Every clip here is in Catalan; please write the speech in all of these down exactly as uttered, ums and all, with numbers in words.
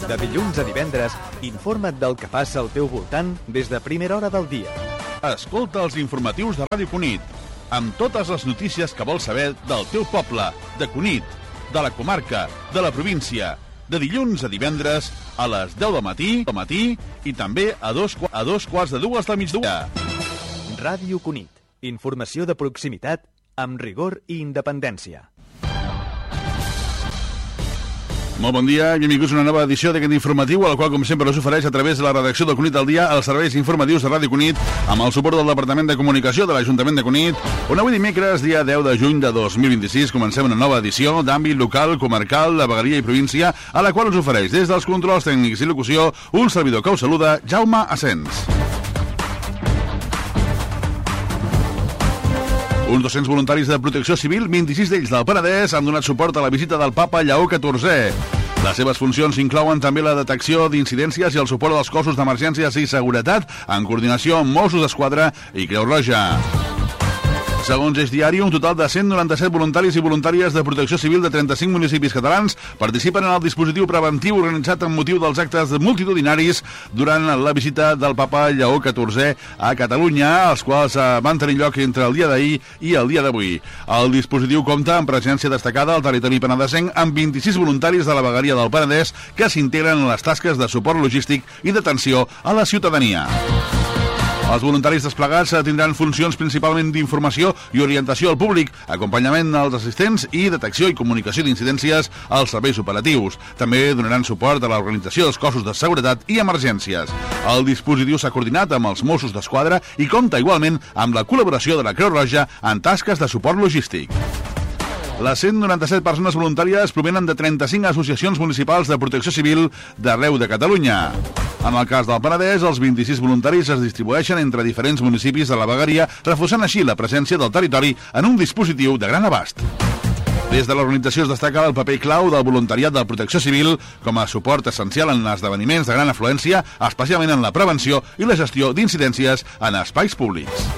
De dilluns a divendres, informa't del que passa al teu voltant des de primera hora del dia. Escolta els informatius de Ràdio Cunit, amb totes les notícies que vols saber del teu poble, de Cunit, de la comarca, de la província. De dilluns a divendres, a les deu del matí, del matí i també a dos, a dos quarts de dues del migdia. Ràdio Cunit. Informació de proximitat amb rigor i independència. Molt bon dia i benvinguts a una nova edició d'aquest informatiu, al qual, com sempre, us ofereix a través de la redacció de Cunit al Dia els serveis informatius de Ràdio Cunit, amb el suport del Departament de Comunicació de l'Ajuntament de Cunit, on avui dimecres, dia deu de juny de dos mil vint-i-sis, comencem una nova edició d'àmbit local, comarcal, de vegueria i província, a la qual us ofereix des dels controls tècnics i locució un servidor que us saluda, Jaume Asens. Uns dos-cents voluntaris de protecció civil, vint-i-sis d'ells del Penedès, han donat suport a la visita del papa Lleó catorzè. Les seves funcions inclouen també la detecció d'incidències i el suport dels cossos d'emergències i seguretat, en coordinació amb Mossos d'Esquadra i Creu Roja. Segons Eix Diari, un total de cent noranta-set voluntaris i voluntàries de protecció civil de trenta-cinc municipis catalans participen en el dispositiu preventiu organitzat amb motiu dels actes multitudinaris durant la visita del papa Lleó catorzè a Catalunya, els quals van tenir lloc entre el dia d'ahir i el dia d'avui. El dispositiu compta amb presència destacada al territori penedesenc amb vint-i-sis voluntaris de la vegueria del Penedès que s'integren en les tasques de suport logístic i d'atenció a la ciutadania. Els voluntaris desplegats tindran funcions principalment d'informació i orientació al públic, acompanyament als assistents i detecció i comunicació d'incidències als serveis operatius. També donaran suport a l'organització dels cossos de seguretat i emergències. El dispositiu s'ha coordinat amb els Mossos d'Esquadra i compta igualment amb la col·laboració de la Creu Roja en tasques de suport logístic. Les cent noranta-set persones voluntàries provenen de trenta-cinc associacions municipals de protecció civil d'arreu de Catalunya. En el cas del Penedès, els vint-i-sis voluntaris es distribueixen entre diferents municipis de la vegueria, reforçant així la presència del territori en un dispositiu de gran abast. Des de l'organització es destaca el paper clau del voluntariat de protecció civil com a suport essencial en esdeveniments de gran afluència, especialment en la prevenció i la gestió d'incidències en espais públics.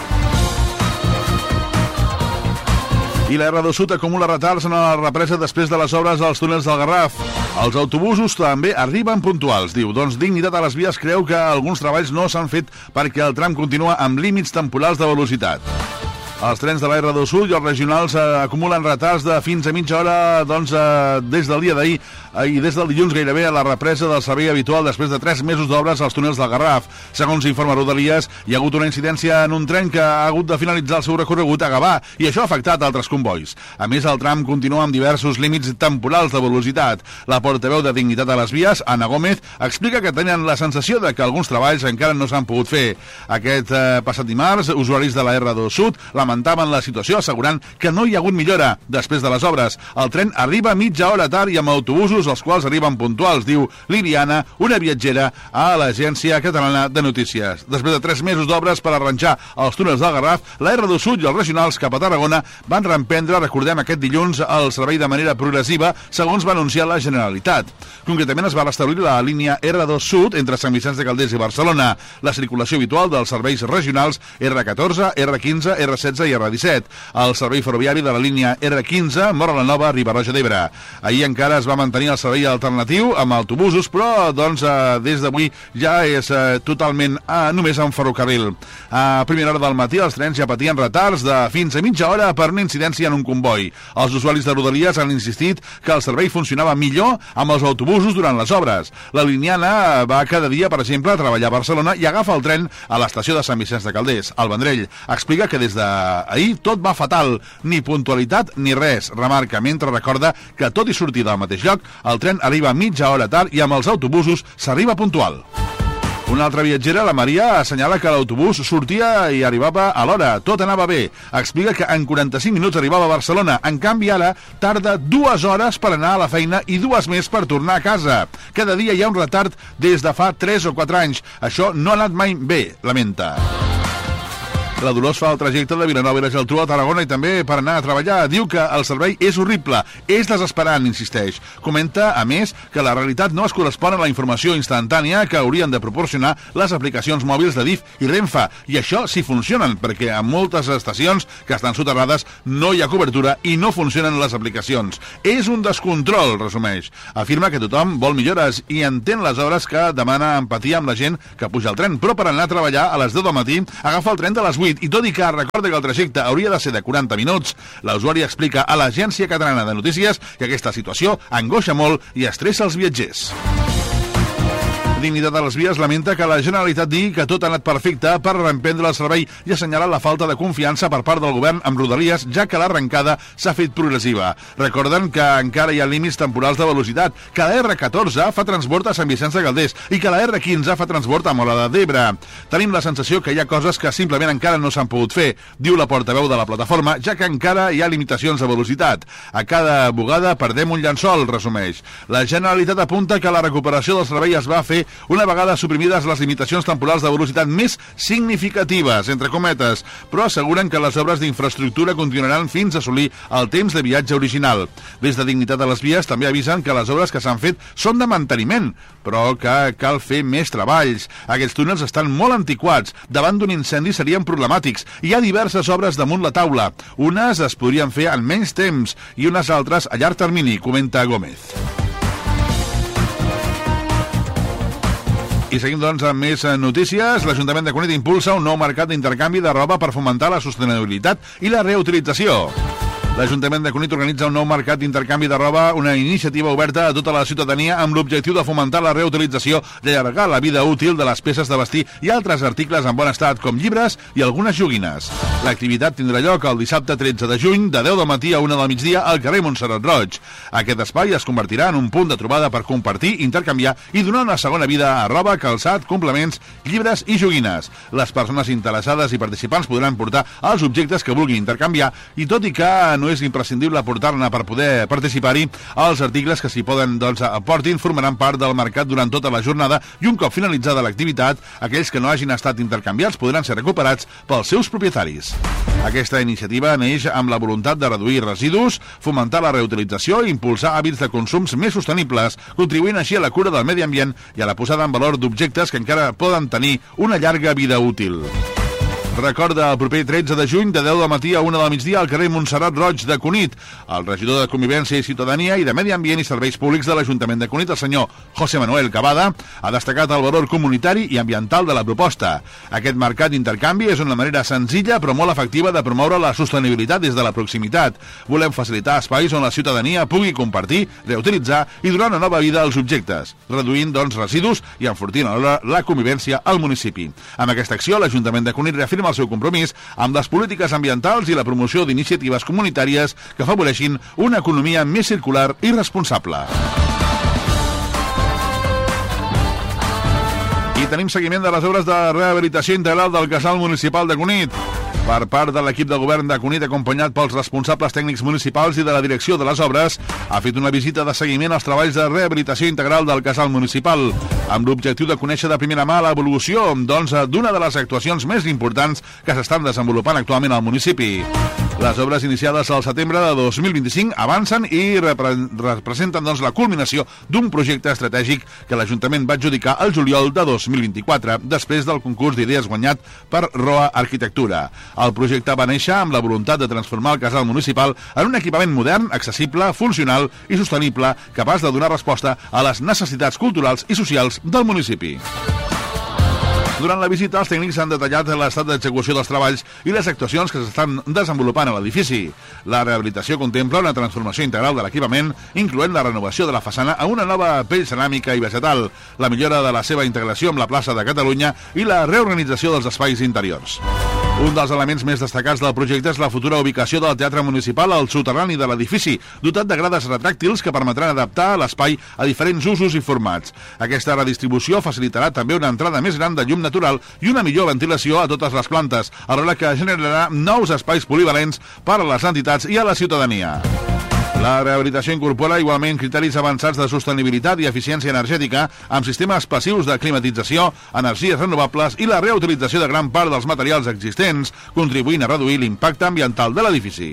I la erra dos Sud acumula retards en la represa després de les obres als túnels del Garraf. Els autobusos també arriben puntuals, diu. Doncs Dignitat a les Vies creu que alguns treballs no s'han fet perquè el tram continua amb límits temporals de velocitat. Els trens de la erra dos Sud i els regionals eh, acumulen retards de fins a mitja hora doncs, eh, des del dia d'ahir eh, i des del dilluns gairebé a la represa del servei habitual després de tres mesos d'obres als túnels del Garraf. Segons informa Rodalies, hi ha hagut una incidència en un tren que ha hagut de finalitzar el seu recorregut a Gavà i això ha afectat altres convois. A més, el tram continua amb diversos límits temporals de velocitat. La portaveu de Dignitat a les Vies, Anna Gómez, explica que tenen la sensació de que alguns treballs encara no s'han pogut fer. Aquest eh, passat dimarts, usuaris de la erra dos Sud lamentaven la situació assegurant que no hi ha hagut millora després de les obres. El tren arriba mitja hora tard i amb autobusos els quals arriben puntuals, diu Liliana, una viatgera a l'Agència Catalana de Notícies. Després de tres mesos d'obres per arranjar els túnels del Garraf, la erra dos Sud i els regionals cap a Tarragona van reemprendre, recordem, aquest dilluns el servei de manera progressiva, segons va anunciar la Generalitat. Concretament es va restablir la línia erra dos Sud entre Sant Vicenç de Calders i Barcelona, la circulació habitual dels serveis regionals erra catorze, erra quinze, erra setze i erra disset, el servei ferroviari de la línia erra quinze, Móra la Nova, Riba-roja d'Ebre. Ahir encara es va mantenir el servei alternatiu amb autobusos, però doncs, eh, des d'avui ja és eh, totalment eh, només en ferrocarril. A primera hora del matí els trens ja patien retards de fins a mitja hora per una incidència en un comboi. Els usuaris de Rodalies han insistit que el servei funcionava millor amb els autobusos durant les obres. La Liniana va cada dia, per exemple, a treballar a Barcelona i agafa el tren a l'estació de Sant Vicenç de Calders. El Vendrell explica que des de ahir tot va fatal, ni puntualitat ni res, remarca, mentre recorda que tot i sortir del mateix lloc, el tren arriba mitja hora tard i amb els autobusos s'arriba puntual. Una altra viatgera, la Maria, assenyala que l'autobús sortia i arribava a l'hora, tot anava bé. Explica que en quaranta-cinc minuts arribava a Barcelona, en canvi ara tarda dues hores per anar a la feina i dues més per tornar a casa. Cada dia hi ha un retard des de fa tres o quatre anys. Això no ha anat mai bé, lamenta. La Dolors fa el trajecte de Vilanova i la Geltrú a Tarragona i també per anar a treballar. Diu que el servei és horrible, és desesperant, insisteix. Comenta, a més, que la realitat no es correspon a la informació instantània que haurien de proporcionar les aplicacions mòbils de D I F i Renfe, i això sí funcionen, perquè a moltes estacions que estan soterrades no hi ha cobertura i no funcionen les aplicacions. És un descontrol, resumeix. Afirma que tothom vol millores i entén les hores que demana empatia amb la gent que puja al tren, però per anar a treballar a les deu del matí agafa el tren de les vuit i tot i que recorda que el trajecte hauria de ser de quaranta minuts, l'usuari explica a l'Agència Catalana de Notícies que aquesta situació angoixa molt i estressa els viatgers. Dignitat a les Vies lamenta que la Generalitat digui que tot ha anat perfecte per reemprendre el servei i assenyalar la falta de confiança per part del govern amb Rodalies, ja que l'arrencada s'ha fet progressiva. Recorden que encara hi ha límits temporals de velocitat, que la erre catorze fa transbord a Sant Vicenç de Calders i que la erre quinze fa transbord a Mola d'Ebre. Tenim la sensació que hi ha coses que simplement encara no s'han pogut fer, diu la portaveu de la plataforma, ja que encara hi ha limitacions de velocitat. A cada bugada perdem un llençol, resumeix. La Generalitat apunta que la recuperació del servei es va fer una vegada suprimides les limitacions temporals de velocitat més significatives, entre cometes, però asseguren que les obres d'infraestructura continuaran fins a assolir el temps de viatge original. Des de Dignitat a les Vies també avisen que les obres que s'han fet són de manteniment, però que cal fer més treballs. Aquests túnels estan molt antiquats, davant d'un incendi serien problemàtics. Hi ha diverses obres damunt la taula. Unes es podrien fer en menys temps i unes altres a llarg termini, comenta Gómez. I seguim, doncs, amb més notícies. L'Ajuntament de Cunit impulsa un nou mercat d'intercanvi de roba per fomentar la sostenibilitat i la reutilització. L'Ajuntament de Cunit organitza un nou mercat d'intercanvi de roba, una iniciativa oberta a tota la ciutadania amb l'objectiu de fomentar la reutilització i allargar la vida útil de les peces de vestir i altres articles en bon estat, com llibres i algunes joguines. L'activitat tindrà lloc el dissabte tretze de juny, de deu del matí a una del migdia, al carrer Montserrat Roig. Aquest espai es convertirà en un punt de trobada per compartir, intercanviar i donar una segona vida a roba, calçat, complements, llibres i joguines. Les persones interessades i participants podran portar els objectes que vulguin intercanviar i, tot i que no és imprescindible portar-ne per poder participar-hi, els articles que s'hi poden, doncs, aportin formaran part del mercat durant tota la jornada i un cop finalitzada l'activitat, aquells que no hagin estat intercanviats podran ser recuperats pels seus propietaris. Aquesta iniciativa neix amb la voluntat de reduir residus, fomentar la reutilització i impulsar hàbits de consums més sostenibles, contribuint així a la cura del medi ambient i a la posada en valor d'objectes que encara poden tenir una llarga vida útil. Recorda el proper tretze de juny de deu del matí a una del migdia al carrer Montserrat Roig de Cunit. El regidor de Convivència i Ciutadania i de Medi Ambient i Serveis Públics de l'Ajuntament de Cunit, el senyor José Manuel Cavada, ha destacat el valor comunitari i ambiental de la proposta. Aquest mercat d'intercanvi és una manera senzilla però molt efectiva de promoure la sostenibilitat des de la proximitat. Volem facilitar espais on la ciutadania pugui compartir, reutilitzar i donar una nova vida als objectes, reduint, doncs, residus i enfortint la, la convivència al municipi. Amb aquesta acció, l'Ajuntament de Cunit reafirma el seu compromís amb les polítiques ambientals i la promoció d'iniciatives comunitàries que afavoreixin una economia més circular i responsable. I tenim seguiment de les obres de rehabilitació integral del casal municipal de Cunit. Per part de l'equip de govern de Cunit, acompanyat pels responsables tècnics municipals i de la direcció de les obres, ha fet una visita de seguiment als treballs de rehabilitació integral del casal municipal, amb l'objectiu de conèixer de primera mà l'evolució, doncs, d'una de les actuacions més importants que s'estan desenvolupant actualment al municipi. Les obres iniciades al setembre de dos mil vint-i-cinc avancen i repre representen, doncs, la culminació d'un projecte estratègic que l'Ajuntament va adjudicar al juliol de dos mil vint-i-quatre, després del concurs d'idees guanyat per Roa Arquitectura. El projecte va néixer amb la voluntat de transformar el casal municipal en un equipament modern, accessible, funcional i sostenible, capaç de donar resposta a les necessitats culturals i socials del municipi. Durant la visita, els tècnics han detallat l'estat d'execució dels treballs i les actuacions que s'estan desenvolupant a l'edifici. La rehabilitació contempla una transformació integral de l'equipament, incloent la renovació de la façana a una nova pell ceràmica i vegetal, la millora de la seva integració amb la plaça de Catalunya i la reorganització dels espais interiors. Un dels elements més destacats del projecte és la futura ubicació del Teatre Municipal al soterrani de l'edifici, dotat de grades retràctils que permetran adaptar l'espai a diferents usos i formats. Aquesta redistribució facilitarà també una entrada més gran de llum natural i una millor ventilació a totes les plantes, alhora que generarà nous espais polivalents per a les entitats i a la ciutadania. La rehabilitació incorpora igualment criteris avançats de sostenibilitat i eficiència energètica amb sistemes passius de climatització, energies renovables i la reutilització de gran part dels materials existents, contribuint a reduir l'impacte ambiental de l'edifici.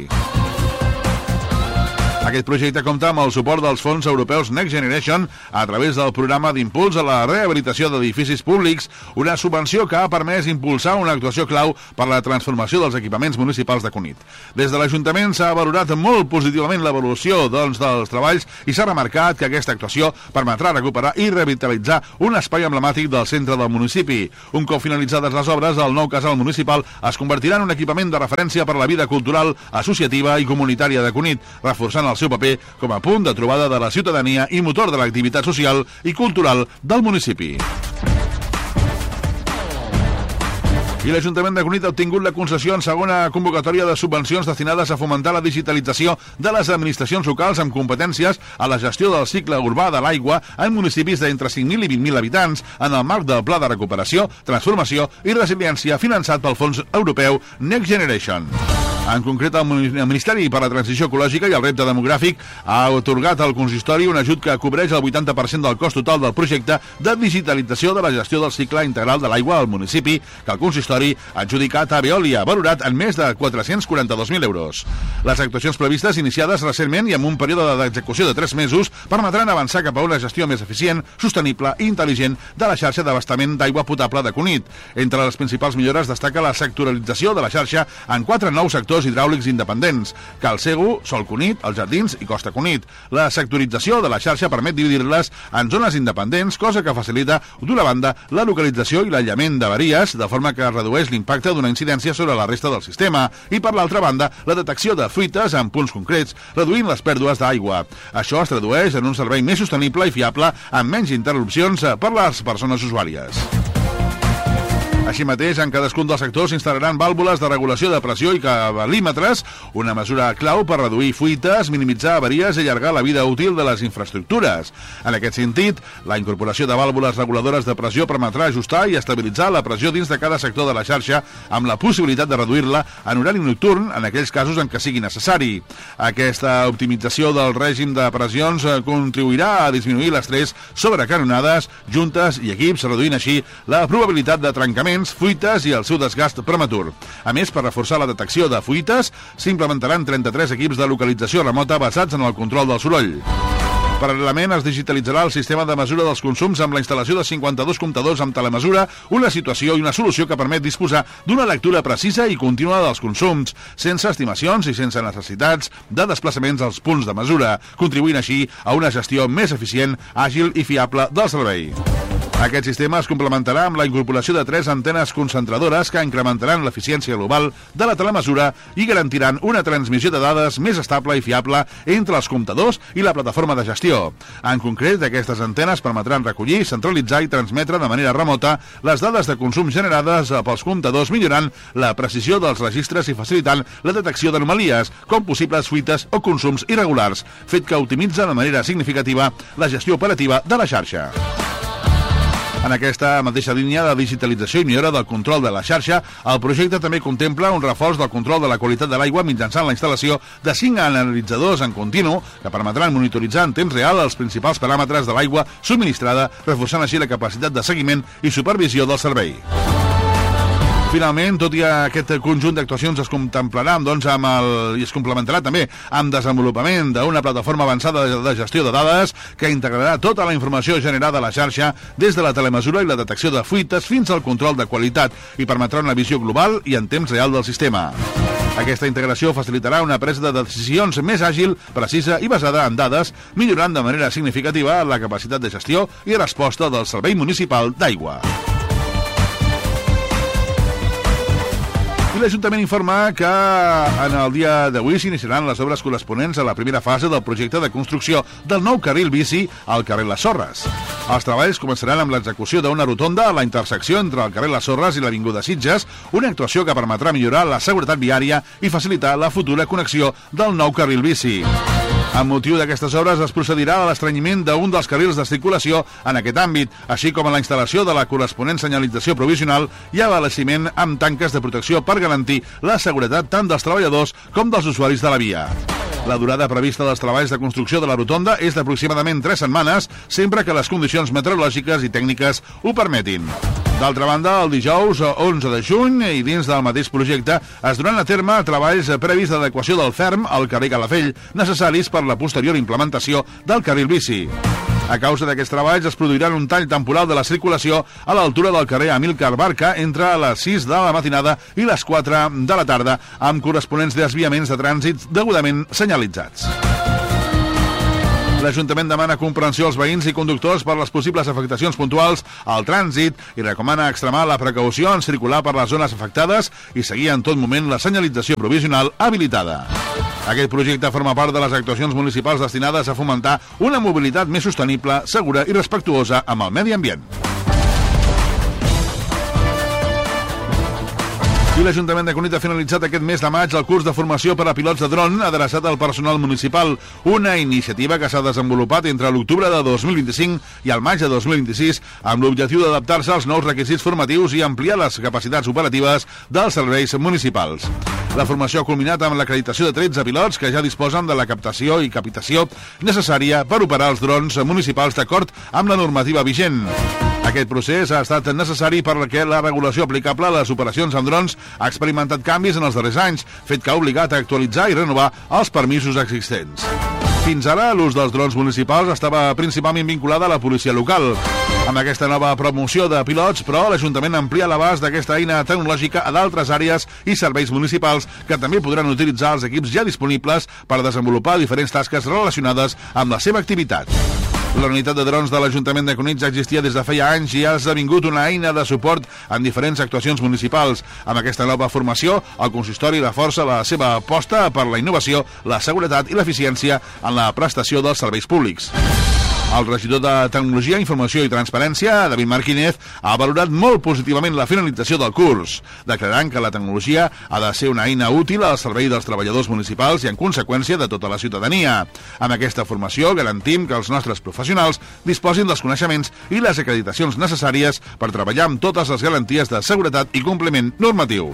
Aquest projecte compta amb el suport dels fons europeus Next Generation a través del programa d'impuls a la rehabilitació d'edificis públics, una subvenció que ha permès impulsar una actuació clau per la transformació dels equipaments municipals de Cunit. Des de l'Ajuntament s'ha valorat molt positivament l'evolució doncs, dels treballs i s'ha remarcat que aquesta actuació permetrà recuperar i revitalitzar un espai emblemàtic del centre del municipi. Un cop finalitzades les obres, el nou casal municipal es convertirà en un equipament de referència per a la vida cultural, associativa i comunitària de Cunit, reforçant el seu paper com a punt de trobada de la ciutadania i motor de l'activitat social i cultural del municipi. I l'Ajuntament de Cunit ha obtingut la concessió en segona convocatòria de subvencions destinades a fomentar la digitalització de les administracions locals amb competències a la gestió del cicle urbà de l'aigua en municipis d'entre cinc mil i vint mil habitants en el marc del Pla de Recuperació, Transformació i Resiliència finançat pel Fons Europeu Next Generation. En concret, el Ministeri per a la Transició Ecològica i el Repte Demogràfic ha atorgat al consistori un ajut que cobreix el vuitanta per cent del cost total del projecte de digitalització de la gestió del cicle integral de l'aigua al municipi, que el consistori ha adjudicat a Veolia, valorat en més de quatre-cents quaranta-dos mil euros. Les actuacions previstes, iniciades recentment i amb un període d'execució de tres mesos, permetran avançar cap a una gestió més eficient, sostenible i intel·ligent de la xarxa d'abastament d'aigua potable de Cunit. Entre les principals millores destaca la sectorialització de la xarxa en quatre nous sectors hidràulics independents: Cal Segu, Sol Cunit, Els Jardins i Costa Cunit. La sectorització de la xarxa permet dividir-les en zones independents, cosa que facilita, d'una banda, la localització i l'aïllament d'avaries, de forma que redueix l'impacte d'una incidència sobre la resta del sistema, i per l'altra banda, la detecció de fuites en punts concrets, reduint les pèrdues d'aigua. Això es tradueix en un servei més sostenible i fiable, amb menys interrupcions per les persones usuàries. Així mateix, en cadascun dels sectors s'instal·laran vàlvules de regulació de pressió i cabalímetres, una mesura clau per reduir fuites, minimitzar avaries i allargar la vida útil de les infraestructures. En aquest sentit, la incorporació de vàlvules reguladores de pressió permetrà ajustar i estabilitzar la pressió dins de cada sector de la xarxa, amb la possibilitat de reduir-la en horari nocturn en aquells casos en què sigui necessari. Aquesta optimització del règim de pressions contribuirà a disminuir l'estrès sobre canonades, juntes i equips, reduint així la probabilitat de trencament, fuites i el seu desgast prematur. A més, per reforçar la detecció de fuites, s'implementaran trenta-tres equips de localització remota basats en el control del soroll. Paral·lelament, es digitalitzarà el sistema de mesura dels consums amb la instal·lació de cinquanta-dos comptadors amb telemesura, una situació i una solució que permet disposar d'una lectura precisa i contínua dels consums, sense estimacions i sense necessitats de desplaçaments als punts de mesura, contribuint així a una gestió més eficient, àgil i fiable del servei. Aquest sistema es complementarà amb la incorporació de tres antenes concentradores que incrementaran l'eficiència global de la telemesura i garantiran una transmissió de dades més estable i fiable entre els comptadors i la plataforma de gestió. En concret, aquestes antenes permetran recollir, centralitzar i transmetre de manera remota les dades de consum generades pels comptadors, millorant la precisió dels registres i facilitant la detecció d'anomalies, com possibles fuites o consums irregulars, fet que optimitza de manera significativa la gestió operativa de la xarxa. En aquesta mateixa línia de digitalització i millora del control de la xarxa, el projecte també contempla un reforç del control de la qualitat de l'aigua mitjançant la instal·lació de cinc analitzadors en continu que permetran monitoritzar en temps real els principals paràmetres de l'aigua subministrada, reforçant així la capacitat de seguiment i supervisió del servei. Finalment, tot i aquest conjunt d'actuacions es contemplarà doncs, amb el, i es complementarà també amb desenvolupament d'una plataforma avançada de, de gestió de dades que integrarà tota la informació generada a la xarxa des de la telemesura i la detecció de fuites fins al control de qualitat i permetrà una visió global i en temps real del sistema. Aquesta integració facilitarà una presa de decisions més àgil, precisa i basada en dades, millorant de manera significativa la capacitat de gestió i resposta del Servei Municipal d'Aigua. I l'Ajuntament informa que en el dia d'avui s'iniciaran les obres corresponents a la primera fase del projecte de construcció del nou carril bici al carrer Les Sorres. Els treballs començaran amb l'execució d'una rotonda a la intersecció entre el carrer Les Sorres i l'Avinguda Sitges, una actuació que permetrà millorar la seguretat viària i facilitar la futura connexió del nou carril bici. Amb motiu d'aquestes obres es procedirà a l'estrenyiment d'un dels carrils de circulació en aquest àmbit, així com a la instal·lació de la corresponent senyalització provisional i abastiment amb tanques de protecció per garantir la seguretat tant dels treballadors com dels usuaris de la via. La durada prevista dels treballs de construcció de la rotonda és d'aproximadament tres setmanes, sempre que les condicions meteorològiques i tècniques ho permetin. D'altra banda, el dijous onze de juny i dins del mateix projecte es duran a terme treballs previs d'adequació del ferm al carrer Calafell, necessaris per la posterior implementació del carril bici. A causa d'aquests treballs es produiran un tall temporal de la circulació a l'altura del carrer Amílcar Barca entre les sis de la matinada i les quatre de la tarda, amb corresponents desviaments de trànsit degudament senyalitzats. L'Ajuntament demana comprensió als veïns i conductors per les possibles afectacions puntuals al trànsit i recomana extremar la precaució en circular per les zones afectades i seguir en tot moment la senyalització provisional habilitada. Aquest projecte forma part de les actuacions municipals destinades a fomentar una mobilitat més sostenible, segura i respectuosa amb el medi ambient. I l'Ajuntament de Cunit ha finalitzat aquest mes de maig el curs de formació per a pilots de dron adreçat al personal municipal, una iniciativa que s'ha desenvolupat entre l'octubre de dos mil vint-i-cinc i el maig de dos mil vint-i-sis amb l'objectiu d'adaptar-se als nous requisits formatius i ampliar les capacitats operatives dels serveis municipals. La formació ha culminat amb l'acreditació de tretze pilots que ja disposen de la captació i capitació necessària per operar els drons municipals d'acord amb la normativa vigent. Aquest procés ha estat necessari perquè la regulació aplicable a les operacions amb drons ha experimentat canvis en els darrers anys, fet que ha obligat a actualitzar i renovar els permisos existents. Fins ara, l'ús dels drons municipals estava principalment vinculada a la policia local. Amb aquesta nova promoció de pilots, però, l'Ajuntament amplia l'abast d'aquesta eina tecnològica a d'altres àrees i serveis municipals que també podran utilitzar els equips ja disponibles per desenvolupar diferents tasques relacionades amb la seva activitat. La unitat de drons de l'Ajuntament de Cunit ja existia des de feia anys i ha esdevingut una eina de suport en diferents actuacions municipals. Amb aquesta nova formació, el consistori reforça la seva aposta per la innovació, la seguretat i l'eficiència en la prestació dels serveis públics. El regidor de Tecnologia, Informació i Transparència, David Marquínez, ha valorat molt positivament la finalització del curs, declarant que la tecnologia ha de ser una eina útil al servei dels treballadors municipals i, en conseqüència, de tota la ciutadania. Amb aquesta formació garantim que els nostres professionals disposin dels coneixements i les acreditacions necessàries per treballar amb totes les garanties de seguretat i compliment normatiu.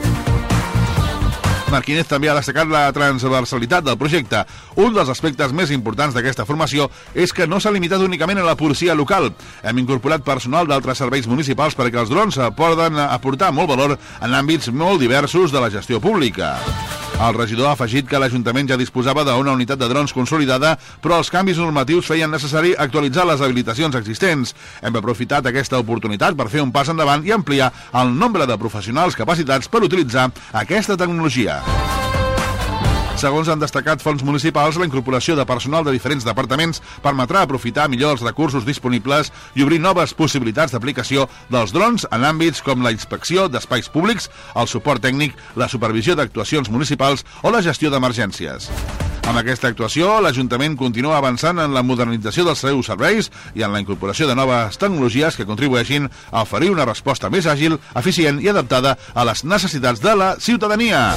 Marquínez també ha destacat la transversalitat del projecte. Un dels aspectes més importants d'aquesta formació és que no s'ha limitat únicament a la policia local. Hem incorporat personal d'altres serveis municipals perquè els drons poden aportar molt valor en àmbits molt diversos de la gestió pública. El regidor ha afegit que l'Ajuntament ja disposava d'una unitat de drons consolidada, però els canvis normatius feien necessari actualitzar les habilitacions existents. Hem aprofitat aquesta oportunitat per fer un pas endavant i ampliar el nombre de professionals capacitats per utilitzar aquesta tecnologia. Segons han destacat fonts municipals, la incorporació de personal de diferents departaments permetrà aprofitar millor els recursos disponibles i obrir noves possibilitats d'aplicació dels drons en àmbits com la inspecció d'espais públics, el suport tècnic, la supervisió d'actuacions municipals o la gestió d'emergències. Amb aquesta actuació, l'Ajuntament continua avançant en la modernització dels seus serveis i en la incorporació de noves tecnologies que contribueixin a oferir una resposta més àgil, eficient i adaptada a les necessitats de la ciutadania.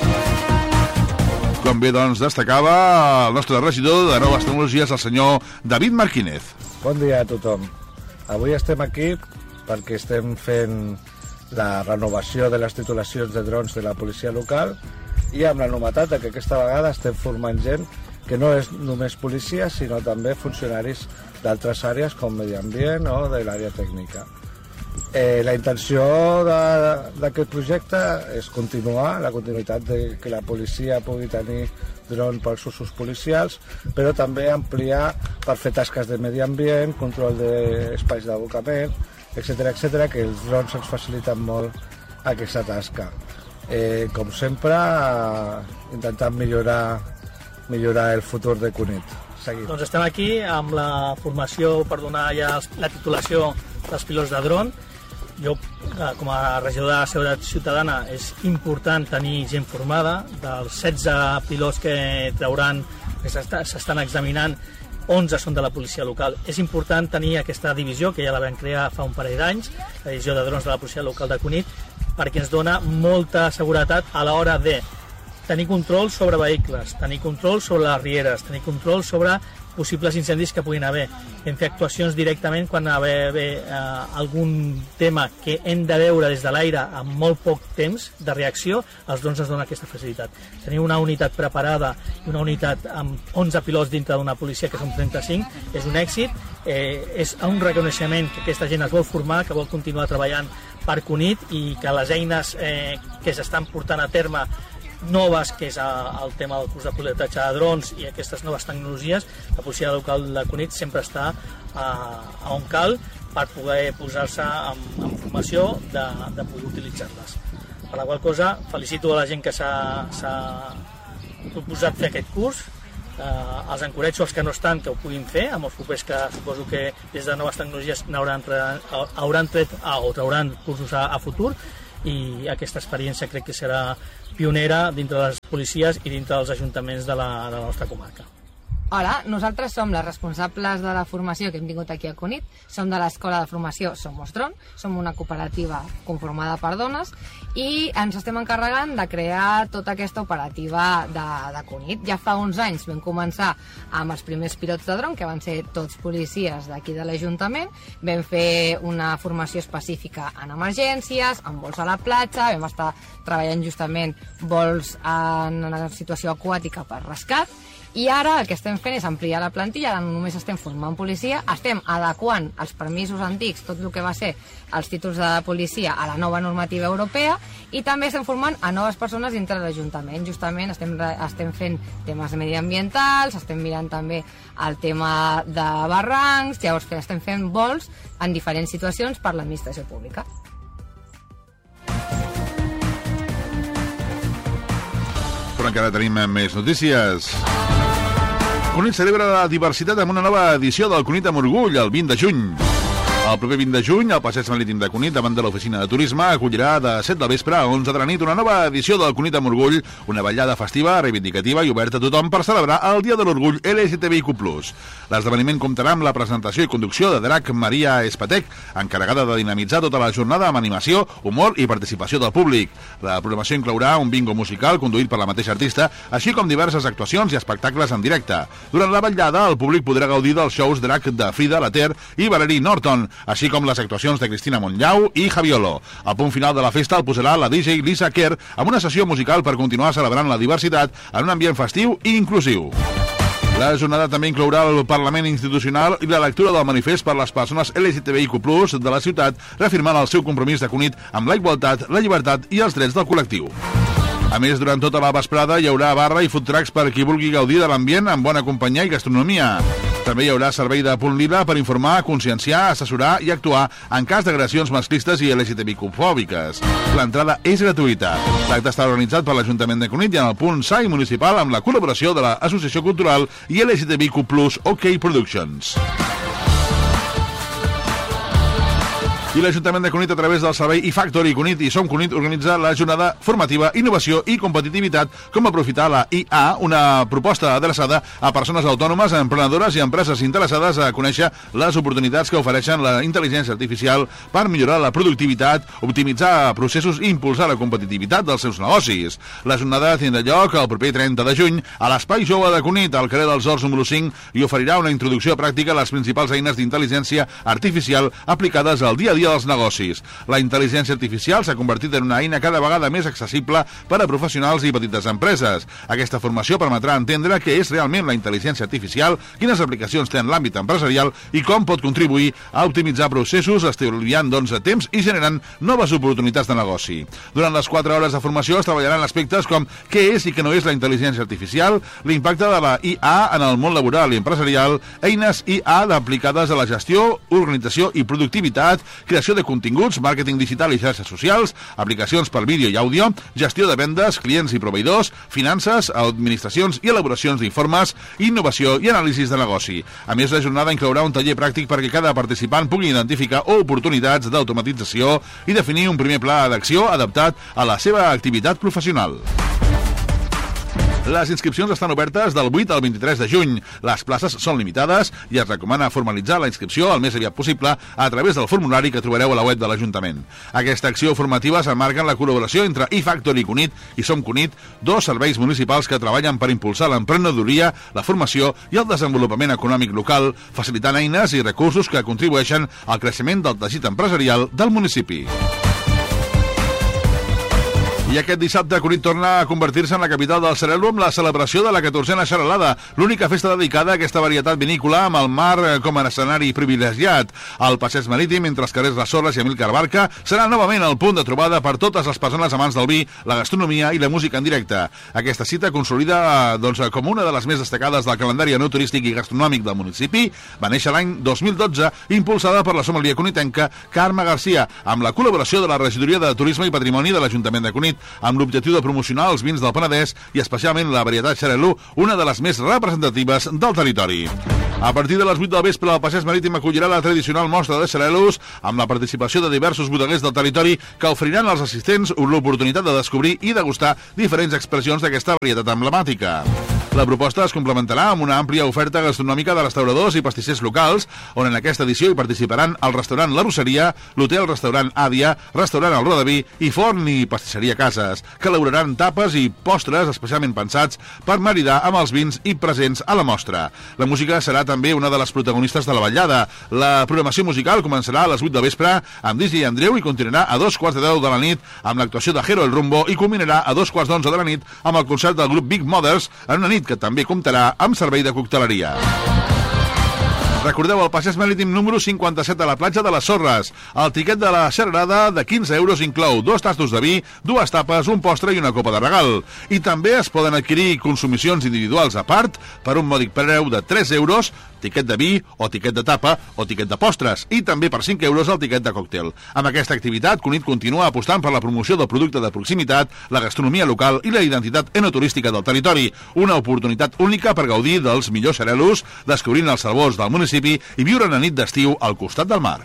Com bé, doncs, destacava el nostre regidor de Noves Tecnologies, el senyor David Marquínez. Bon dia a tothom. Avui estem aquí perquè estem fent la renovació de les titulacions de drons de la policia local i amb la novetat que aquesta vegada estem formant gent que no és només policia, sinó també funcionaris d'altres àrees com medi ambient o de l'àrea tècnica. Eh, la intenció d'aquest projecte és continuar, la continuïtat de que la policia pugui tenir dron pels usos policials, però també ampliar per fer tasques de medi ambient, control d'espais d'abocament, etcètera, etcètera, que els drons ens faciliten molt aquesta tasca. Eh, com sempre, intentant millorar, millorar el futur de Cunit. Seguim. Doncs estem aquí amb la formació per donar ja la titulació dels pilots de dron. Jo, com a regidor de Seguretat Ciutadana, és important tenir gent formada. Dels setze pilots que trauran, que s'estan examinant, onze són de la policia local. És important tenir aquesta divisió, que ja la vam crear fa un parell d'anys, la divisió de drons de la policia local de Cunit, perquè ens dona molta seguretat a l'hora de tenir control sobre vehicles, tenir control sobre les rieres, tenir control sobre possibles incendis que puguin haver. Hem fet actuacions directament quan hi ha eh, algun tema que hem de veure des de l'aire amb molt poc temps de reacció, els drons ens donen aquesta facilitat. Tenir una unitat preparada i una unitat amb onze pilots dintre d'una policia, que són trenta-cinc, és un èxit, eh, és un reconeixement que aquesta gent es vol formar, que vol continuar treballant per Cunit i que les eines eh, que s'estan portant a terme noves, que és el tema del curs de pilotatge de drons i aquestes noves tecnologies, la policia local de Cunit sempre està a, a on cal per poder posar-se en, en formació de, de poder utilitzar-les. Per la qual cosa, felicito a la gent que s'ha proposat fer aquest curs, eh, els encoratjo els que no estan que ho puguin fer, amb els propers que suposo que des de noves tecnologies hauran, hauran tret ah, o trauran cursos a, a futur, i aquesta experiència crec que serà pionera dintre de les policies i dintre dels ajuntaments de la, de la nostra comarca. Hola, nosaltres som les responsables de la formació que hem vingut aquí a Cunit, som de l'Escola de Formació Somos Dron, som una cooperativa conformada per dones i ens estem encarregant de crear tota aquesta operativa de, de Cunit. Ja fa uns anys vam començar amb els primers pilots de dron, que van ser tots policies d'aquí de l'Ajuntament, vam fer una formació específica en emergències, en vols a la platja, vam estar treballant justament vols en una situació aquàtica per rescat, i ara el que estem fent és ampliar la plantilla, ara no només estem formant policia, estem adequant els permisos antics, tot el que va ser els títols de policia a la nova normativa europea, i també estem formant a noves persones dintre de l'Ajuntament. Justament estem, estem fent temes mediambientals, estem mirant també el tema de barrancs, llavors estem fent vols en diferents situacions per l'administració pública. Però encara tenim més notícies. Cunit celebra la diversitat amb una nova edició del Cunit amb Orgull, el vint de juny. El proper vint de juny, el Passeig Marítim de Cunit, davant de l'oficina de turisme, acollirà de set del vespre a onze de la nit una nova edició del Cunit amb Orgull, una ballada festiva, reivindicativa i oberta a tothom per celebrar el Dia de l'Orgull L G T B I Q plus. L'esdeveniment comptarà amb la presentació i conducció de Drac Maria Espatec, encarregada de dinamitzar tota la jornada amb animació, humor i participació del públic. La programació inclourà un bingo musical conduït per la mateixa artista, així com diverses actuacions i espectacles en directe. Durant la ballada, el públic podrà gaudir dels shows Drac de Frida Later i Valerie Norton, així com les actuacions de Cristina Montllau i Javiolo. Al punt final de la festa el posarà la D J Lisa Kerr amb una sessió musical per continuar celebrant la diversitat en un ambient festiu i inclusiu. La jornada també inclourà el Parlament Institucional i la lectura del manifest per les persones L G T B I Q plus de la ciutat, reafirmant el seu compromís de Cunit amb la igualtat, la llibertat i els drets del col·lectiu. A més, durant tota la vesprada hi haurà barra i food trucks per qui vulgui gaudir de l'ambient amb bona companyia i gastronomia. També hi haurà servei de punt lila per informar, conscienciar, assessorar i actuar en cas d'agressions masclistes i L G T B I Q fòbiques. L'entrada és gratuïta. L'acte està organitzat per l'Ajuntament de Cunit i en el punt S A I municipal amb la col·laboració de l'Associació Cultural i L G T B I Q plus OK Productions. I l'Ajuntament de Cunit, a través del servei iFactory Cunit i Som Cunit, organitza la jornada formativa, innovació i competitivitat, com aprofitar la I A, una proposta adreçada a persones autònomes, emprenedores i empreses interessades a conèixer les oportunitats que ofereixen la intel·ligència artificial per millorar la productivitat, optimitzar processos i impulsar la competitivitat dels seus negocis. La jornada tindrà lloc el proper trenta de juny a l'Espai Jove de Cunit, al carrer dels Horts número cinc, i oferirà una introducció pràctica a les principals eines d'intel·ligència artificial aplicades al dia a dia dels negocis. La intel·ligència artificial s'ha convertit en una eina cada vegada més accessible per a professionals i petites empreses. Aquesta formació permetrà entendre què és realment la intel·ligència artificial, quines aplicacions té en l'àmbit empresarial i com pot contribuir a optimitzar processos, estalviant doncs temps i generant noves oportunitats de negoci. Durant les quatre hores de formació es treballaran aspectes com què és i què no és la intel·ligència artificial, l'impacte de la I A en el món laboral i empresarial, eines I A aplicades a la gestió, organització i productivitat, creació de continguts, màrqueting digital i xarxes socials, aplicacions per vídeo i àudio, gestió de vendes, clients i proveïdors, finances, administracions i elaboracions d'informes, innovació i anàlisis de negoci. A més, la jornada inclourà un taller pràctic perquè cada participant pugui identificar oportunitats d'automatització i definir un primer pla d'acció adaptat a la seva activitat professional. Les inscripcions estan obertes del vuit al vint-i-tres de juny. Les places són limitades i es recomana formalitzar la inscripció el més aviat possible a través del formulari que trobareu a la web de l'Ajuntament. Aquesta acció formativa s'emmarca en la col·laboració entre eFactory Cunit i Som Cunit, dos serveis municipals que treballen per impulsar l'emprenedoria, la formació i el desenvolupament econòmic local, facilitant eines i recursos que contribueixen al creixement del teixit empresarial del municipi. I aquest dissabte Cunit torna a convertir-se en la capital del Serelo amb la celebració de la catorzena xarelada, l'única festa dedicada a aquesta varietat vinícola amb el mar com a escenari privilegiat. El passeig marítim entre els carrers Les Sorres i Amílcar Barca serà novament el punt de trobada per totes les persones amants del vi, la gastronomia i la música en directe. Aquesta cita consolida doncs, com una de les més destacades del calendari no turístic i gastronòmic del municipi. Va néixer l'any dos mil dotze, impulsada per la sommelier cunitenca Carme Garcia, amb la col·laboració de la Regidoria de Turisme i Patrimoni de l'Ajuntament de Cunit, amb l'objectiu de promocionar els vins del Penedès i especialment la varietat Xarel·lo, una de les més representatives del territori. A partir de les vuit del vespre, el passeig marítim acollirà la tradicional mostra de xarel·los amb la participació de diversos bodeguers del territori que oferiran als assistents l'oportunitat de descobrir i degustar diferents expressions d'aquesta varietat emblemàtica. La proposta es complementarà amb una àmplia oferta gastronòmica de restauradors i pastissers locals, on en aquesta edició hi participaran el restaurant La Rosseria, l'hotel-restaurant Àdia, restaurant El Rodaví i forn i pastisseria Cases, que elaboraran tapes i postres especialment pensats per maridar amb els vins i presents a la mostra. La música serà també una de les protagonistes de la ballada. La programació musical començarà a les vuit del vespre amb D J Andreu i continuarà a dos quarts de deu de la nit amb l'actuació de Jero el Rumbo i culminarà a dos quarts d'onze de la nit amb el concert del grup Big Mothers en una nit que també comptarà amb servei de cocteleria. Recordeu el passeig marítim número cinquanta-set a la platja de les Sorres. El tiquet de la xerrada de quinze euros inclou dos tastos de vi, dues tapes, un postre i una copa de regal. I també es poden adquirir consumicions individuals a part per un mòdic preu de tres euros, tiquet de vi o tiquet de tapa o tiquet de postres, i també per cinc euros el tiquet de còctel. Amb aquesta activitat, Cunit continua apostant per la promoció del producte de proximitat, la gastronomia local i la identitat enoturística del territori. Una oportunitat única per gaudir dels millors xarel·los, descobrint els sabors del municipi i viure una nit d'estiu al costat del mar.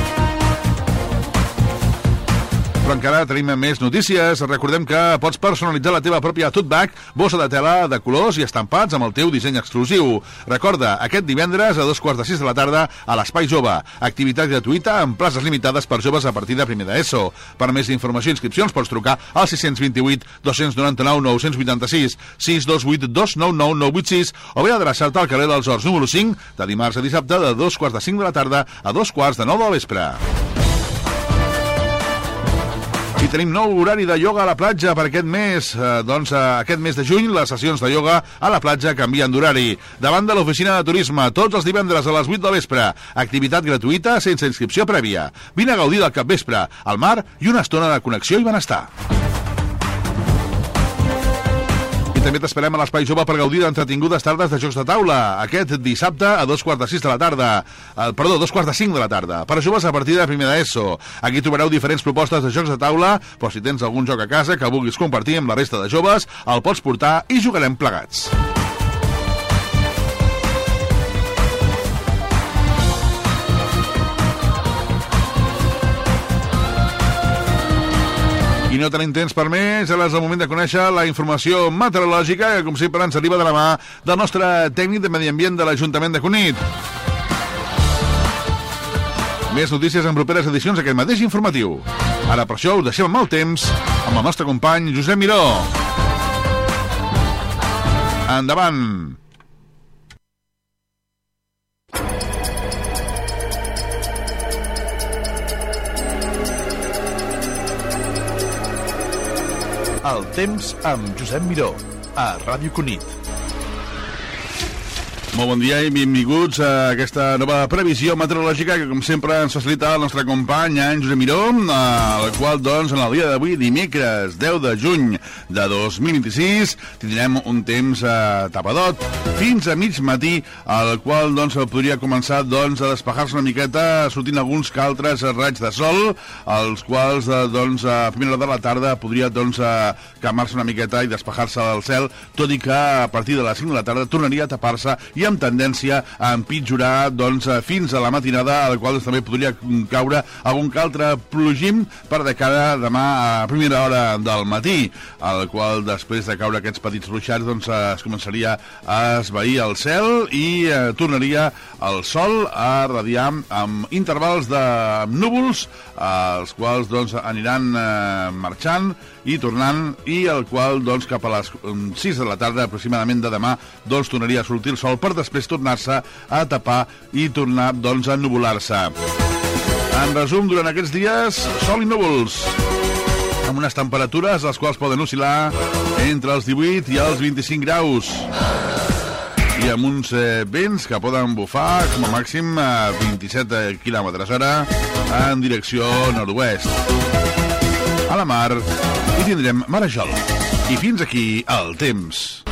Però encara tenim més notícies. Recordem que pots personalitzar la teva pròpia tote bag, bossa de tela de colors i estampats amb el teu disseny exclusiu. Recorda, aquest divendres a dos quarts de sis de la tarda a l'Espai Jove. Activitat gratuïta amb places limitades per joves a partir de primer d'ESO. Per més informació i inscripcions pots trucar al sis dos vuit, dos nou nou, nou vuit sis, sis dos vuit, dos nou nou, nou vuit sis o bé adreçar-te al carrer dels Horts número cinc de dimarts a dissabte de dos quarts de cinc de la tarda a dos quarts de nou del vespre. I tenim nou horari de ioga a la platja per aquest mes. Eh, doncs eh, aquest mes de juny les sessions de ioga a la platja canvien d'horari. Davant de l'oficina de turisme, tots els divendres a les vuit del vespre. Activitat gratuïta sense inscripció prèvia. Vine a gaudir del capvespre, al mar i una estona de connexió i benestar. I també t'esperem a l'Espai Jove per gaudir d'entretingudes tardes de jocs de taula. Aquest dissabte a dos quarts de sis de la tarda. Eh, perdó, dos quarts de cinc de la tarda. Per a joves a partir de primer d'ESO. Aquí trobareu diferents propostes de jocs de taula, però si tens algun joc a casa que vulguis compartir amb la resta de joves, el pots portar i jugarem plegats. I no tenim temps per més, ara és el moment de conèixer la informació meteorològica que, com sempre, ens arriba de la mà del nostre tècnic de Medi Ambient de l'Ajuntament de Cunit. Més notícies en properes edicions d'aquest mateix informatiu. Ara, per això, ho deixem amb el temps amb el nostre company Josep Miró. Endavant! El temps amb Josep Miró, a Ràdio Cunit. Molt bon dia i benvinguts a aquesta nova previsió meteorològica que, com sempre, ens facilita el nostre company, en Josep Miró, el qual, doncs, en el dia d'avui, dimecres deu de juny de dos mil vint-i-sis, tindrem un temps eh, tapadot fins a mig matí, el qual, doncs, podria començar, doncs, a despejar-se una miqueta, sortint alguns que altres raigs de sol, els quals, eh, doncs, a primera hora de la tarda podria, doncs, eh, calmar-se una miqueta i despejar-se del cel, tot i que a partir de les cinc de la tarda tornaria a tapar-se i amb tendència a empitjorar doncs, fins a la matinada, al qual també podria caure algun que altre plogim per de cara demà a primera hora del matí, al qual després de caure aquests petits ruixats doncs, es començaria a esvair el cel i eh, tornaria el sol a radiar amb intervals de núvols, eh, els quals doncs, aniran eh, marxant i tornant, i el qual doncs, cap a les sis de la tarda aproximadament de demà doncs, tornaria a sortir el sol per després tornar-se a tapar i tornar doncs, a ennuvolar-se. En resum, durant aquests dies, sol i núvols, amb unes temperatures les quals poden oscil·lar entre els divuit i els vint-i-cinc graus, i amb uns eh, vents que poden bufar com a màxim a vint-i-set quilòmetres hora en direcció nord-oest. A la mar hi tindrem marejol. I fins aquí el temps.